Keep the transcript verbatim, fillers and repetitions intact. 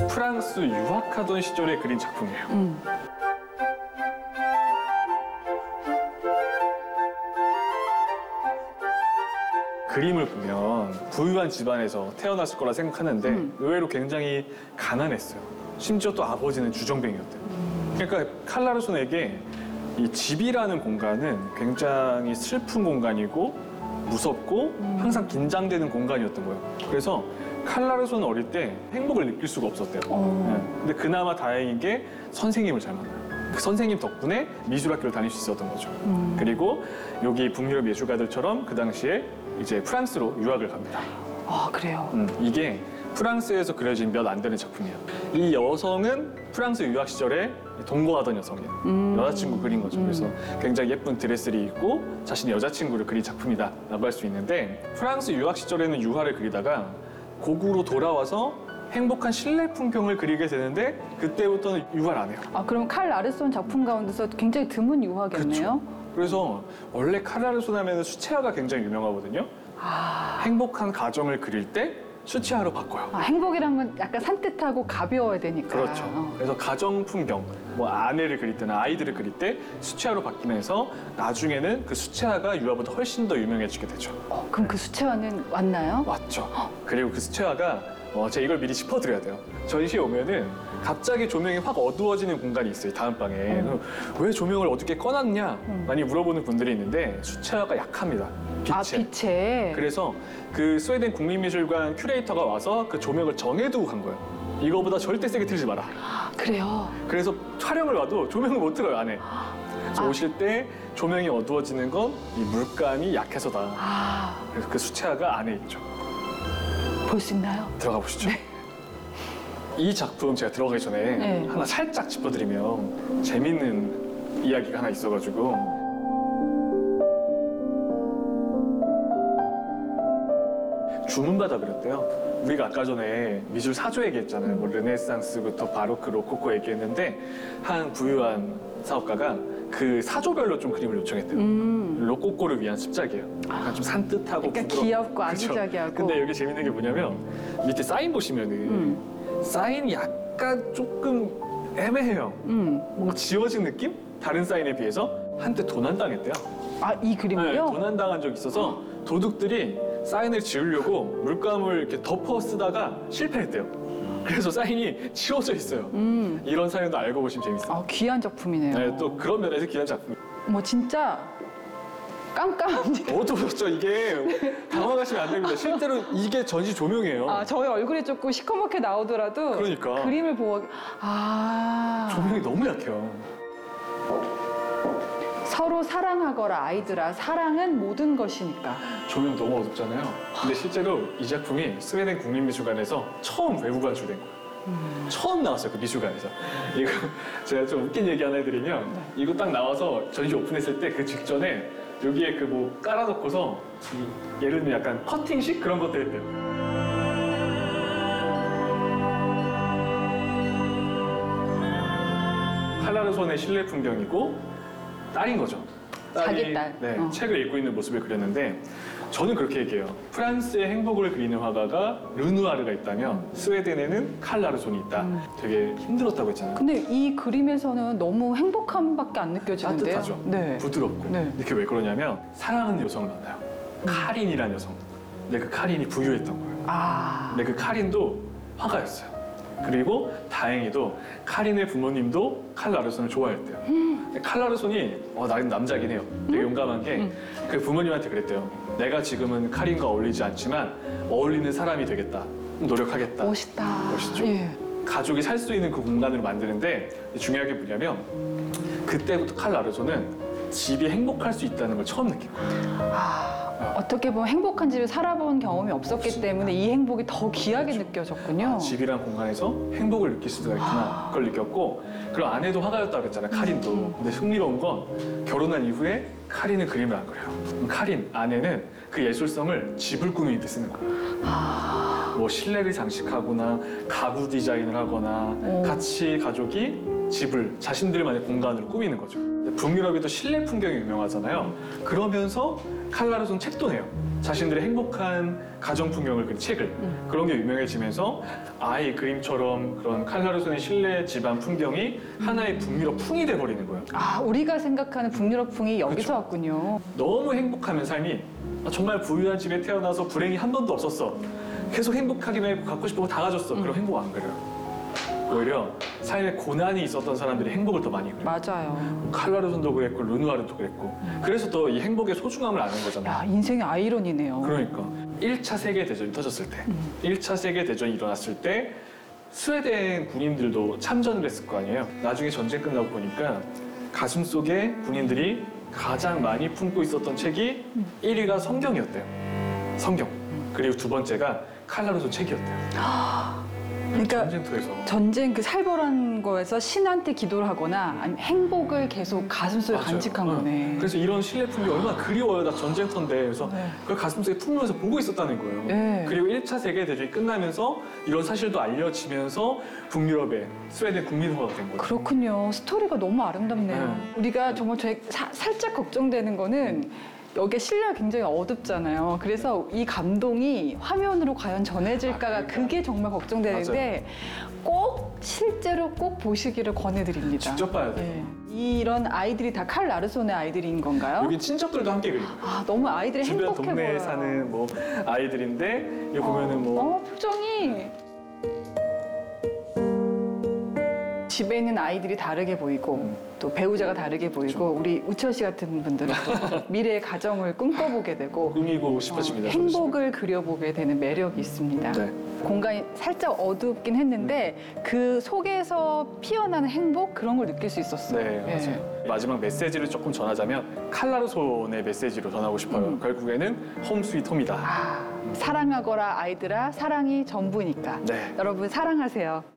프랑스 유학하던 시절에 그린 작품이에요. 음. 그림을 보면 부유한 집안에서 태어났을 거라 생각하는데 음. 의외로 굉장히 가난했어요. 심지어 또 아버지는 주정뱅이였대요. 음. 그러니까 칼라르손에게 이 집이라는 공간은 굉장히 슬픈 공간이고 무섭고 음. 항상 긴장되는 공간이었던 거예요. 그래서 칼라르손은 어릴 때 행복을 느낄 수가 없었대요. 어. 네. 근데 그나마 다행인 게 선생님을 잘 만나요. 그 선생님 덕분에 미술학교를 다닐 수 있었던 거죠. 음. 그리고 여기 북유럽 예술가들처럼 그 당시에 이제 프랑스로 유학을 갑니다. 아, 그래요? 음, 이게 프랑스에서 그려진 몇 안 되는 작품이에요. 이 여성은 프랑스 유학 시절에 동거하던 여성이에요. 음. 여자친구 그린 거죠. 음. 그래서 굉장히 예쁜 드레스를 입고 자신의 여자친구를 그린 작품이다 라고 할 수 있는데, 프랑스 유학 시절에는 유화를 그리다가 고국으로 돌아와서 행복한 실내 풍경을 그리게 되는데 그때부터는 유화를 안 해요. 아, 그럼 칼 라르손 작품 가운데서 굉장히 드문 유화겠네요? 그래서 원래 칼라르손 하면 수채화가 굉장히 유명하거든요. 아. 행복한 가정을 그릴 때 수채화로 바꿔요. 아, 행복이란 건 약간 산뜻하고 가벼워야 되니까. 그렇죠. 어. 그래서 가정 풍경, 뭐 아내를 그릴 때나 아이들을 그릴 때 수채화로 바뀌면서 나중에는 그 수채화가 유화보다 훨씬 더 유명해지게 되죠. 어, 그럼 그 수채화는 왔나요? 맞죠. 그리고 그 수채화가 어, 제가 이걸 미리 짚어드려야 돼요. 전시에 오면은 갑자기 조명이 확 어두워지는 공간이 있어요, 다음 방에. 음. 왜 조명을 어둡게 꺼놨냐? 음. 많이 물어보는 분들이 있는데 수채화가 약합니다. 빛에. 아, 빛에. 그래서 그 스웨덴 국립미술관 큐레이터가 와서 그 조명을 정해두고 간 거예요. 이거보다 절대 세게 틀지 마라. 아, 그래요? 그래서 촬영을 와도 조명을 못 틀어요, 안에. 그래서 아. 오실 때 조명이 어두워지는 건 이 물감이 약해서다. 아, 그래서 그 수채화가 안에 있죠. 볼 수 있나요? 들어가 보시죠. 이 작품 제가 들어가기 전에 네. 하나 살짝 짚어드리면 재밌는 이야기가 하나 있어가지고, 주문받아 그렸대요. 우리가 아까 전에 미술 사조 얘기했잖아요. 뭐 르네상스부터 바로크, 로코코 얘기했는데 한 부유한 사업가가 그 사조별로 좀 그림을 요청했대요. 음. 로코코를 위한 습작이에요. 약간 좀 산뜻하고 그러니까 부드럽고. 귀엽고 그쵸? 아기자기하고. 근데 여기 재밌는 게 뭐냐면 밑에 사인 보시면은 음. 사인이 약간 조금 애매해요. 음. 뭔가 지워진 느낌? 다른 사인에 비해서 한때 도난당했대요. 아, 이 그림을요? 네, 도난당한 적이 있어서 도둑들이 사인을 지우려고 물감을 이렇게 덮어 쓰다가 실패했대요. 그래서 사인이 지워져 있어요. 음. 이런 사연도 알고 보시면 재밌어요. 아, 귀한 작품이네요. 네, 또 그런 면에서 귀한 작품. 뭐 진짜 깜깜합니다. 어두웠죠. 이게 당황하시면 안 됩니다. 실제로 이게 전시 조명이에요. 아, 저희 얼굴이 조금 시커멓게 나오더라도 그러니까. 그림을 보고 아, 조명이 너무 약해요. 서로 사랑하거라 아이들아, 사랑은 모든 것이니까. 조명 너무 어둡잖아요. 근데 실제로 이 작품이 스웨덴 국립미술관에서 처음 외부 관출된 거예요. 음. 처음 나왔어요, 그 미술관에서. 이거 제가 좀 웃긴 얘기 하나 해드리면, 네. 이거 딱 나와서 전시 오픈했을 때 그 직전에 여기에 그 뭐 깔아놓고서 이 예를 들면 약간 커팅식 그런 것도 했대요. 칼라르손의 실내 풍경이고 딸인 거죠. 자기 딸. 네, 어. 책을 읽고 있는 모습을 그렸는데, 저는 그렇게 얘기해요. 프랑스의 행복을 그리는 화가가 르누아르가 있다면 스웨덴에는 칼라르손이 있다. 음. 되게 힘들었다고 했잖아요. 근데 이 그림에서는 너무 행복함밖에 안 느껴지는데요. 따뜻하죠. 네. 부드럽고. 네. 이렇게 왜 그러냐면 사랑하는 여성을 만나요. 카린이라는 여성. 근데 그 카린이 부유했던 거예요. 아. 근데 그 카린도 화가였어요. 그리고 다행히도 카린의 부모님도 칼라르손을 좋아했대요. 근데 칼라르손이 어, 나는 남자긴 해요. 되게 용감한 게 그 부모님한테 그랬대요. 내가 지금은 카린과 어울리지 않지만 어울리는 사람이 되겠다. 노력하겠다. 멋있다. 멋있죠? 예. 가족이 살 수 있는 그 공간을 만드는데 중요한 게 뭐냐면 그때부터 칼라르손은 집이 행복할 수 있다는 걸 처음 느낀 거예요. 아, 어떻게 보면 행복한 집을 살아본 경험이 없었기 없습니다. 때문에 이 행복이 더 귀하게 느껴졌군요. 아, 집이란 공간에서 행복을 느낄 수가 있구나. 그걸 느꼈고, 그리고 아내도 화가였다고 그랬잖아요, 카린도. 근데 흥미로운 건 결혼한 이후에 카린은 그림을 안 그려요. 그럼 카린, 아내는 그 예술성을 집을 꾸미는 데 쓰는 거예요. 아, 뭐 실내를 장식하거나 가구 디자인을 하거나 오. 같이 가족이 집을 자신들만의 공간으로 꾸미는 거죠. 북유럽이 또 실내 풍경이 유명하잖아요. 그러면서 칼라르손 책도 내요. 자신들의 행복한 가정 풍경을 그린 책을 음. 그런 게 유명해지면서 아이 그림처럼 그런 칼라르손의 실내 집안 풍경이 하나의 북유럽 풍이 돼버리는 거예요. 아, 우리가 생각하는 북유럽풍이 여기서 그쵸. 왔군요. 너무 행복하면 삶이 아, 정말 부유한 집에 태어나서 불행이 한 번도 없었어. 계속 행복하기만 했고 갖고 싶은 거 다 가졌어. 음. 그럼 행복 안 그려요. 오히려 삶에 고난이 있었던 사람들이 행복을 더 많이 그려요. 맞아요. 칼라르손도 그랬고 르누아르도 그랬고 그래서 더 이 행복의 소중함을 아는 거잖아요. 야, 인생의 아이러니네요. 그러니까 일 차 세계대전이 터졌을 때 음. 일 차 세계대전이 일어났을 때 스웨덴 군인들도 참전을 했을 거 아니에요. 나중에 전쟁 끝나고 보니까 가슴 속에 군인들이 가장 많이 품고 있었던 책이 음. 일 위가 성경이었대요. 성경. 그리고 두 번째가 칼라르손 책이었대요. 그러니까 전쟁터에서. 전쟁 그 살벌한 거에서 신한테 기도를 하거나 아니면 행복을 계속 가슴속에 맞아요. 간직한 어. 거네. 그래서 이런 실내 풍경이 얼마나 그리워요. 나 전쟁터인데. 그래서 네. 그걸 가슴속에 품으면서 보고 있었다는 거예요. 네. 그리고 일 차 세계대전이 끝나면서 이런 사실도 알려지면서 북유럽의 스웨덴 국민화가 된 거죠. 그렇군요. 스토리가 너무 아름답네요. 네. 우리가 정말 저 살짝 걱정되는 거는 여기에 실내가 굉장히 어둡잖아요. 그래서 이 감동이 화면으로 과연 전해질까가 아, 그러니까. 그게 정말 걱정되는데 꼭 실제로 꼭 보시기를 권해드립니다. 직접 봐야 돼요. 네. 이런 아이들이 다 칼 라르손의 아이들인 건가요? 여기 친척들도 함께 그린 거예요. 아, 너무 아이들이 주변 행복해 동네에 보여요. 사는 뭐 아이들인데 여기 보면은 뭐 어, 표정이 집에 있는 아이들이 다르게 보이고 음. 또 배우자가 다르게 보이고 우리 우철 씨 같은 분들은 또 미래의 가정을 꿈꿔보게 되고 꾸미고 싶어집니다. 어, 행복을 그려보게 되는 매력이 있습니다. 네. 공간이 살짝 어둡긴 했는데 그 속에서 피어나는 행복 그런 걸 느낄 수 있었어요. 네, 예. 맞아요. 마지막 메시지를 조금 전하자면 칼라르손의 메시지로 전하고 싶어요. 음. 결국에는 홈 스윗 홈이다. 아, 사랑하거라 아이들아, 사랑이 전부니까. 네. 여러분 사랑하세요.